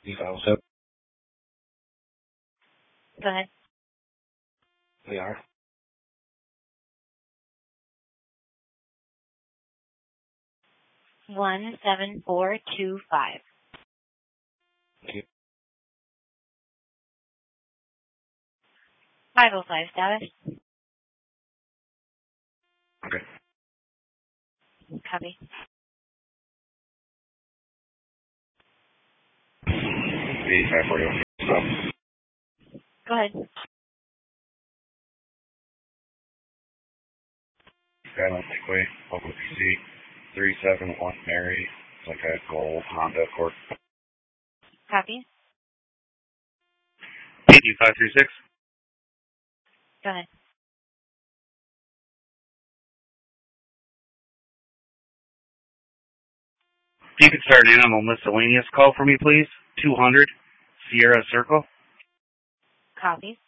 507. Go ahead. We are. One 7425. Thank you. 505 status. Okay. Copy. 8541. Stop. Go ahead. Skyline Lakeway, Oakland, PC. 371 Mary. It's like a gold Honda Accord. Copy. 536. Go ahead. If you could start an animal miscellaneous call for me, please. 200 Sierra Circle. Copy.